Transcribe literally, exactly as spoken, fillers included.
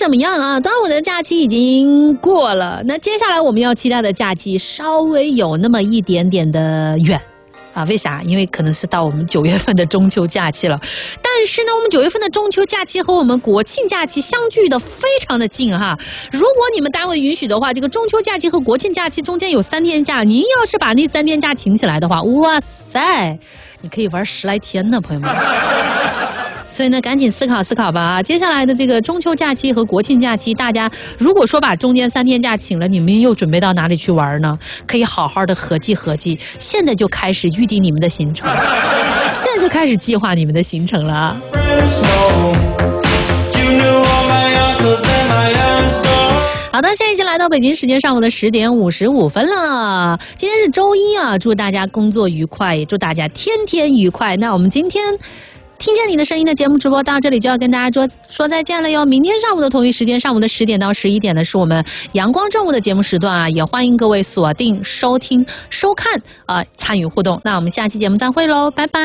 怎么样啊？端午的假期已经过了，那接下来我们要期待的假期稍微有那么一点点的远。啊，为啥？因为可能是到我们九月份的中秋假期了，但是呢，我们九月份的中秋假期和我们国庆假期相距的非常的近哈。如果你们单位允许的话，这个中秋假期和国庆假期中间有三天假，您要是把那三天假请起来的话，哇塞，你可以玩十来天呢，朋友们。所以呢，赶紧思考思考吧啊！接下来的这个中秋假期和国庆假期，大家如果说把中间三天假请了，你们又准备到哪里去玩呢？可以好好的合计合计，现在就开始预定你们的行程，现在就开始计划你们的行程了啊！好的，现在已经来到北京时间上午的十点五十五分了。今天是周一啊，祝大家工作愉快，也祝大家天天愉快。那我们今天听见你的声音的节目直播到这里就要跟大家说说再见了哟。明天上午的同一时间，上午的十点到十一点呢，是我们阳光正午的节目时段啊，也欢迎各位锁定收听收看啊、呃，参与互动。那我们下期节目再会喽，拜拜。